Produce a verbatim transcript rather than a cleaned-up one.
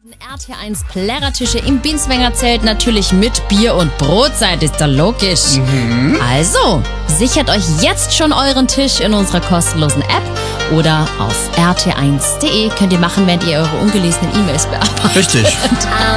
R T eins Plärrertische im Binswanger Zelt, natürlich mit Bier und Brotzeit, ist doch logisch. Mhm. Also, sichert euch jetzt schon euren Tisch in unserer kostenlosen App oder auf r t eins punkt d e könnt ihr machen, während ihr eure ungelesenen E-Mails bearbeitet. Richtig.